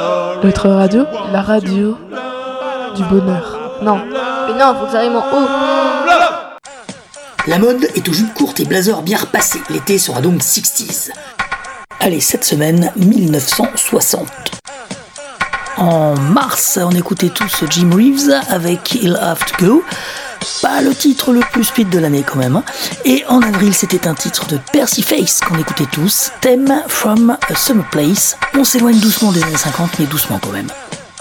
Notre radio, la radio du bonheur. Non, mais non, faut que ça rime en haut. La mode est aux jupes courtes et blazers bien repassés. L'été sera donc 60s. Allez, cette semaine, 1960. En mars, on écoutait tous Jim Reeves avec He'll Have to Go. Pas le titre le plus speed de l'année quand même. Et en avril, c'était un titre de Percy Face qu'on écoutait tous, Theme from a Summer Place. On s'éloigne doucement des années 50, mais doucement quand même.